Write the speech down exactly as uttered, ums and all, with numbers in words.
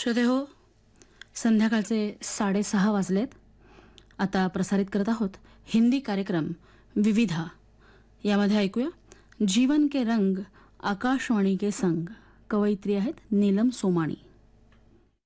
श्रोते हो, संध्याकाळचे साडेसहा वाजलेत. आता प्रसारित करत आहोत हिंदी कार्यक्रम विविधा. यामध्ये ऐकूया जीवन के रंग आकाशवाणी के संग. कवयित्री आहेत नीलम सोमाणी.